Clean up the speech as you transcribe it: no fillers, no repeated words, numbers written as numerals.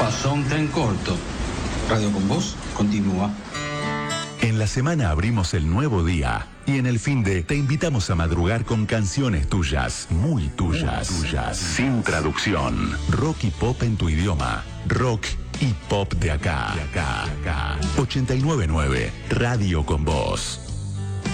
son tan corto. Radio con Vos continúa. En la semana abrimos el nuevo día y en el fin de te invitamos a madrugar con canciones tuyas, muy tuyas, sin traducción. Rock y pop en tu idioma. Rock y pop de acá. 89.9 Radio con Vos.